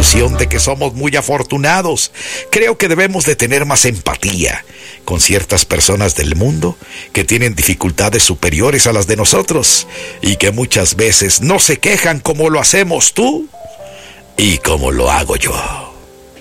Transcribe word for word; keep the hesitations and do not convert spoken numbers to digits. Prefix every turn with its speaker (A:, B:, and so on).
A: ilusión de que somos muy afortunados. Creo que debemos de tener más empatía con ciertas personas del mundo que tienen dificultades superiores a las de nosotros y que muchas veces no se quejan como lo hacemos tú y como lo hago yo.